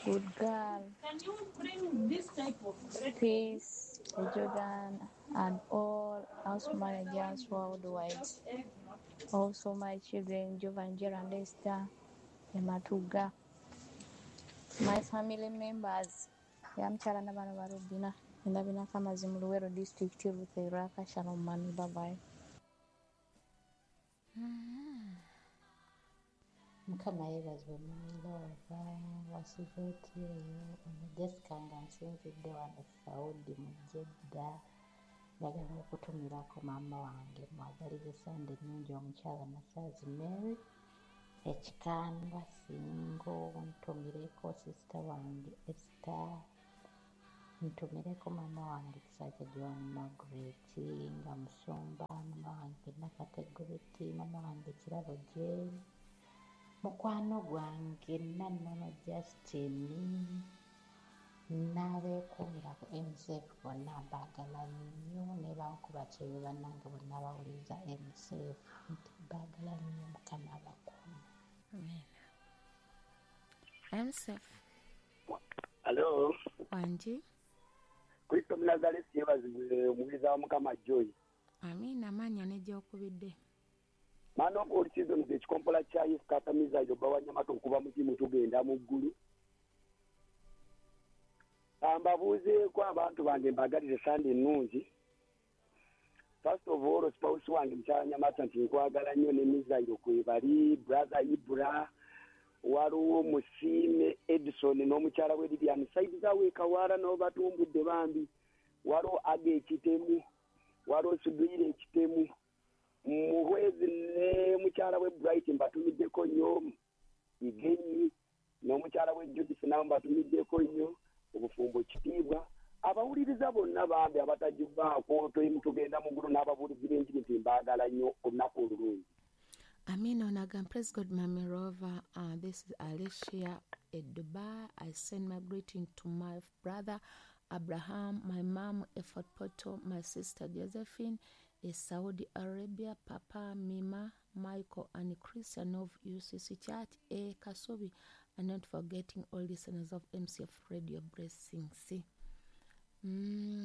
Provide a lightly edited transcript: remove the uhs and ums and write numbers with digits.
Good girl. Can you bring this type of bread? Peace, Jordan, and all house managers worldwide. Also, my children, Jovanjera and Esther, Ematuga. My family members, Yamchara Nabana Barubina, Nabina Kamazim Luero district with the Raka Shalom Mani. Bye bye. Mukama yeebazibwe munilooba wasiveti eyo Jessica nga nsinzidde wano Saudi mu Jedda njagala okutumirako maama wange mwagalize Sande ennungi omukyala Nasaazi Mary ekikandwa Singo ntumireko sisita wange Esther ntumireko maama wange Kisajja John Margaret nga Musumba maama wange Nakateguriti maama wange Kirabo Jane mukwano gwange Nannono Justin n'abeekuumirako MSF bonna mbaagala nnyo ne bankuba kyebyo bannange bonna bawuliriza MSF nti mbaagala nnyo Mukama abakuuma. Amen. MSF. Hello. Wanji. Kristo Nazareti yebazibwe omuwiza wa Mukama Joy. Amina manya nejja Mano all season ekikompola kya isikatamiza yoba wanyamata okuba mu kimu tugenda mu ggulu. Mbabuuzeeko abantu bange mbagalire Sande ennungi. First of all, spouse wange mukyala Nyamata nti nkwagala nnyo ne Mizairo kwebali, brother Ibra, waliwo Musiime Edison n'omukyala we Lilian Saidiza Wekawala n'obatumbudde bambi, waliwo Aga Ekitemu, waliwo Sudwire Ekitemu, muhwezi ne mukyala we Bright mbatumiddeko nnyo, Igenyi n'omukyala we Judith nabo mbatumiddeko nnyo, obufumbo kitiibwa. Abawuliriza bonna bambi abatagivaako tugenda mu ggulu n'ababuulizira enjiri nti mbaagala nnyo olunaku olulungi. Amina Onagan, praise God, Mami Rova. This is Alicia at Dubai. I send my greeting to my brother Abraham, my mom Effort Poto, my sister Josephine in Saudi Arabia, Papa Mima, Michael and Christian of UCC Church, Kasobi, and not forgetting all listeners of MCF Radio. Blessings.